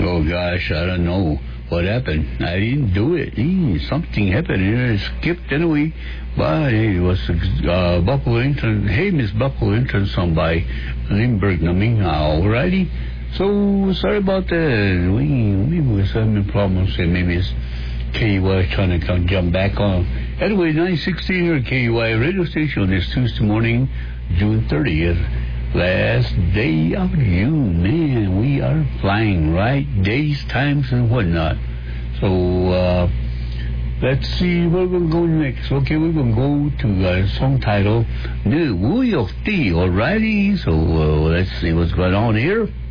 Oh, gosh, I don't know what happened. I didn't do it. Something happened here. It skipped anyway. But it was Buckle Intern. Hey, Miss Buckle Intern song by Lindbergh Naming. Alrighty. So, sorry about that. We was having problems. Maybe it's KUY trying to jump back on. Anyway, 916 here, KUY radio station. This Tuesday morning, June 30th. Last day of June, man, we are flying, right? Days, times, and whatnot. So, let's see where we're going to go next. Okay, we're going to go to a song title, New Wu Yok Ti, alrighty? So, let's see what's going on here.